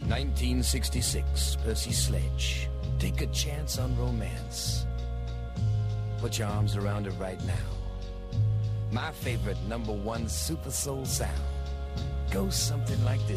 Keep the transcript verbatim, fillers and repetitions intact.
nineteen sixty-six, Percy Sledge. Take a chance on romance. Put your arms around her right now. My favorite number one super soul sound goes something like this.